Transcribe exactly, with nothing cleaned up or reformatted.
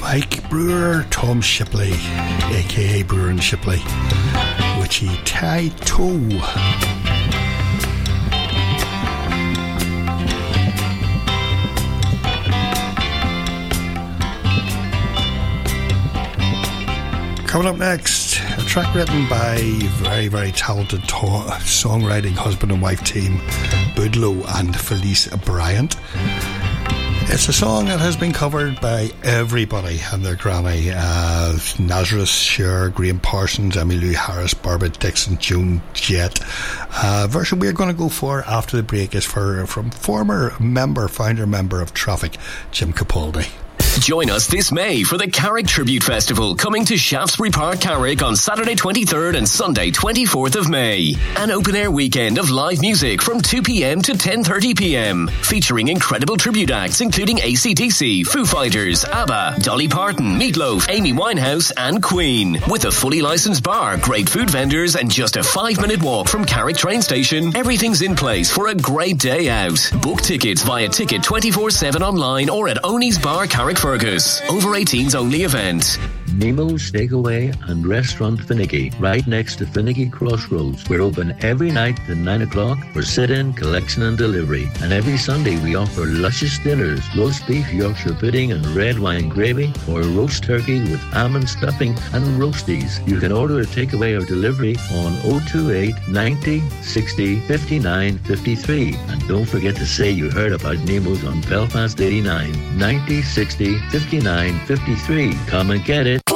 Mike Brewer, Tom Shipley, aka Brewer and Shipley, Witchy Tai Toe. Coming up next, a track written by very, very talented to- songwriting husband and wife team Boudleaux and Felice Bryant. It's a song that has been covered by everybody and their granny. Uh, Nazareth, Cher, Graham Parsons, Emmylou Harris, Barbara Dixon, Joan Jett. Uh, version we're going to go for after the break is for from former member, founder member of Traffic, Jim Capaldi. Join us this May for the Carrick Tribute Festival coming to Shaftesbury Park, Carrick on Saturday twenty-third and Sunday twenty-fourth of May. An open-air weekend of live music from two p.m. to ten thirty p.m. featuring incredible tribute acts including A C D C, Foo Fighters, ABBA, Dolly Parton, Meatloaf, Amy Winehouse and Queen. With a fully licensed bar, great food vendors and just a five-minute walk from Carrick train station, everything's in place for a great day out. Book tickets via Ticket twenty-four seven online or at Oney's Bar, Carrick Fergus. Over eighteens only event. Nemo's Takeaway and Restaurant Finnegy, right next to Finnegy Crossroads. We're open every night at nine o'clock for sit-in, collection and delivery. And every Sunday we offer luscious dinners, roast beef, Yorkshire pudding and red wine gravy, or roast turkey with almond stuffing and roasties. You can order a takeaway or delivery on oh two eight, ninety, sixty, fifty-nine, fifty-three. And don't forget to say you heard about Nemo's on Belfast eighty-nine, ninety, sixty, fifty-nine, fifty-three. Come and get it.